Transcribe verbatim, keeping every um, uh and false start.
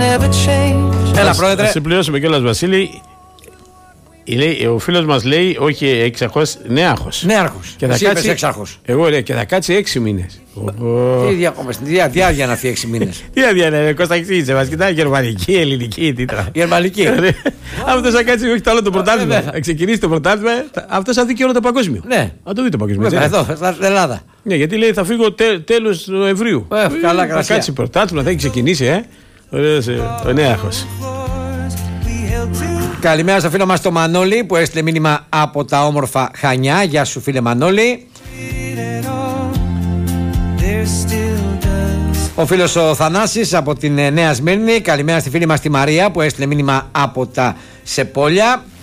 Έλα, πρόεδρε. Θα συμπληρώσουμε κιόλας, Βασίλη. Λέει, ο φίλος μας λέει, όχι εξαρχός, νέαρχος. Νέαρχος. Και θα Εσύ κάτσει, εξάρχος. εγώ λέω, και θα κάτσει έξι μήνες. Τι διακόμες, τι διάρκεια να έρθει έξι μήνες. Τι άδεια είναι, Κώστα, εξήγησε μας, κοιτάει γερμανική, ελληνική, τι τώρα. Γερμανική. Αυτός θα κάτσει, όχι το άλλο το πρωτάθλημα. Θα ξεκινήσει το πρωτάθλημα, αυτός θα δει και όλο το παγκόσμιο. Ναι. Θα το δει το παγκόσμιο. Βέβαια, εδώ, στην Ελλάδα. Ναι, γιατί λέει θα φύγω τέλος Νοεμβρίου. Καλά, θα κάτσει πρωτάθλημα, θα έχει ξεκινήσει, ε. Ωραίος ο νέαρχος. Καλημέρα στο φίλο μας το Μανώλη που έστειλε μήνυμα από τα όμορφα Χανιά. Γεια σου, φίλε Μανώλη. Ο φίλος ο Θανάσης από την Νέα Σμύρνη. Καλημέρα στη φίλη μας τη Μαρία που έστειλε μήνυμα από τα Σεπόλια.